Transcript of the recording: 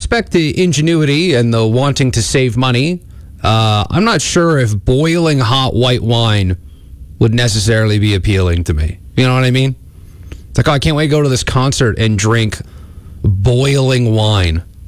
respect the ingenuity and the wanting to save money. I'm not sure if boiling hot white wine would necessarily be appealing to me. You know what I mean? It's like, oh, I can't wait to go to this concert and drink boiling wine.